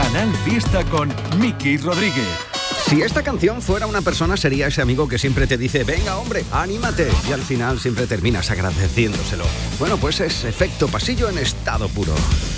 Canal Fiesta con Miki Rodríguez. Si esta canción fuera una persona, sería ese amigo que siempre te dice, venga hombre, anímate, y al final siempre terminas agradeciéndoselo. Bueno, pues es Efecto Pasillo en estado puro.